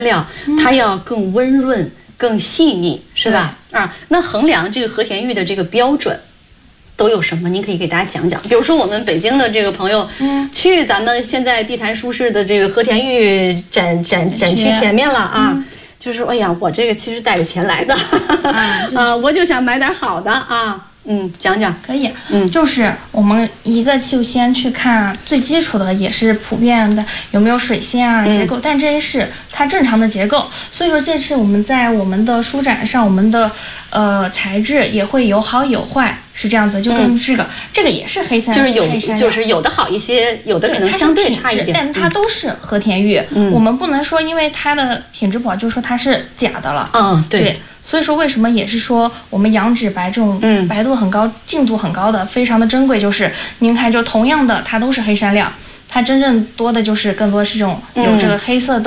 料，它要更温润、更细腻，是吧？啊，那衡量这个和田玉的这个标准都有什么？您可以给大家讲讲。比如说我们北京的这个朋友，去咱们现在地坛书市的这个和田玉展区前面了啊。就是哎呀，我这个其实带着钱来的，我就想买点好的啊。讲讲可以。就是我们一个就先去看最基础的，也是普遍的有没有水线啊结构，但这些是它正常的结构。所以说这次我们在我们的书展上，我们的材质也会有好有坏，是这样子。就跟这个也是黑山， 就是有的好一些，有的可能相对差一点， 但它都是和田玉。我们不能说因为它的品质不好，就说它是假的了。对。所以说，为什么也是说我们羊脂白这种白度很高、净度很高的，非常的珍贵。就是您看，就同样的，它都是黑山料，它真正多的就是更多是这种有这个黑色的。